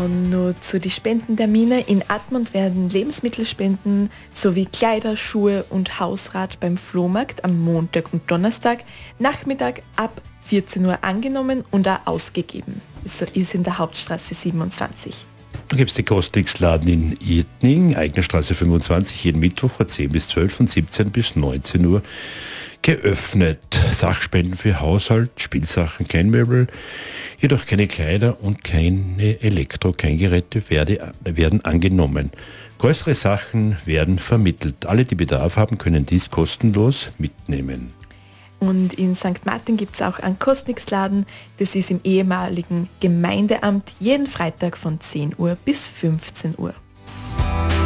Dann nur zu den Spendentermine. In Admont werden Lebensmittelspenden sowie Kleider, Schuhe und Hausrat beim Flohmarkt am Montag und Donnerstag Nachmittag ab 14 Uhr angenommen und auch ausgegeben. Das ist in der Hauptstraße 27. Dann gibt es den Kostnix-Laden in Irtning, Eignerstraße 25, jeden Mittwoch von 10 bis 12 und 17 bis 19 Uhr geöffnet. Sachspenden für Haushalt, Spielsachen, Kleinmöbel, jedoch keine Kleider und keine Elektro-Kleingeräte werden angenommen. Größere Sachen werden vermittelt. Alle, die Bedarf haben, können dies kostenlos mitnehmen. Und in St. Martin gibt es auch einen Kostnix-Laden. Das ist im ehemaligen Gemeindeamt jeden Freitag von 10 Uhr bis 15 Uhr.